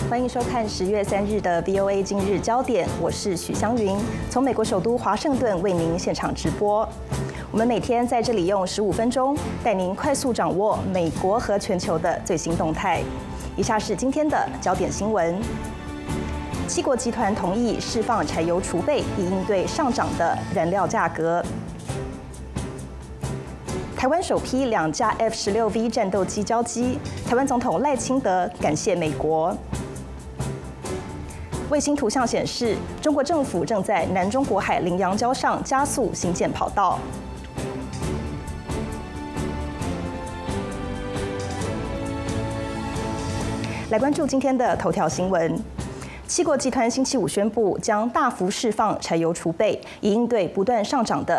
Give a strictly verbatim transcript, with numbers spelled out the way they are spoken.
欢迎收看十月三日的 V O A 今日焦点，我是许湘云，从美国首都华盛顿为您现场直播。我们每天在这里用十五分钟，带您快速掌握美国和全球的最新动态。以下是今天的焦点新闻：七国集团同意释放柴油储备，以应对上涨的燃料价格。台湾首批两架 F 十六 V 战斗机交机，台湾总统赖清德感谢美国。卫星图像显示，中国政府正在南中国海羚羊礁上加速新建跑道。来关注今天的头条新闻。七国集团星期五宣布，将大幅释放柴油储备，以应对不断上涨的